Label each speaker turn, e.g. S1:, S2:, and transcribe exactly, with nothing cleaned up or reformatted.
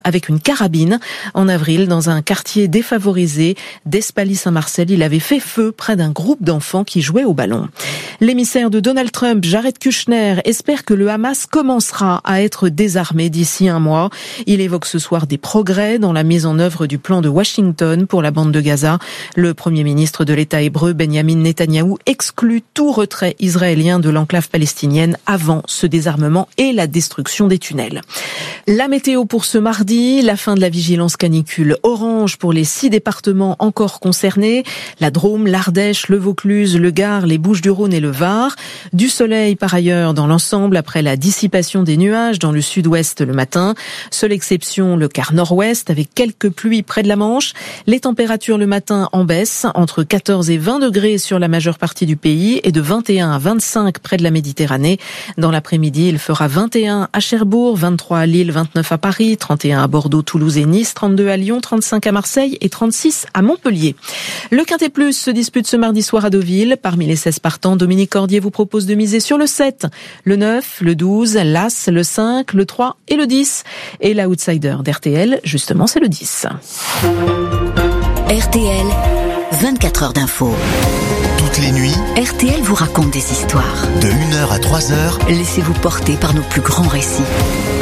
S1: avec une carabine. En avril, dans un quartier défavorisé d'Espaly-Saint-Marcel, il avait fait feu près d'un groupe d'enfants qui jouaient au ballon. L'émissaire de Donald Trump, Jared Kushner, espère que le Hamas commencera à être désarmé d'ici un mois. Il évoque ce soir des progrès dans la mise en œuvre du plan de Washington pour la bande de Gaza. Le premier ministre de l'État hébreu, Benjamin Netanyahou, exclut tout retrait israélien de l'enclave palestinienne avant ce désarmement et la destruction des tunnels. La météo pour ce mardi, la fin de la vigilance canicule orange pour les six départements encore concernés, la Drôme, l'Ardèche, le Vaucluse, le Gard, les Bouches-du-Rhône et le Var. Du soleil par ailleurs dans l'ensemble après la dissipation des nuages dans le sud-ouest le matin. Seule exception le quart nord-ouest avec quelques pluies près de la Manche. Les températures le matin en baisse entre quatorze et vingt degrés sur la majeure partie du pays et de vingt et un à vingt-cinq près de la Méditerranée. Dans l'après-midi, il fera vingt et un à Cherbourg, vingt-trois à Lille, vingt-neuf à Paris, trente et un à Bordeaux, Toulouse et Nice, trente-deux à Lyon, trente-cinq à Marseille et trente-six à Montpellier. Le Quintet Plus se dispute ce mardi soir à Deauville. Parmi les seize partants, Dominique Cordier vous propose de miser sur le sept, le neuf, le douze, l'As, le cinq, le trois et le dix. Et l'outsider d'R T L, justement, c'est le dix.
S2: R T L, vingt-quatre heures d'info.
S3: Toutes les nuits,
S2: R T L vous raconte des histoires.
S3: de une heure à trois heures,
S2: Laissez-vous porter par nos plus grands récits.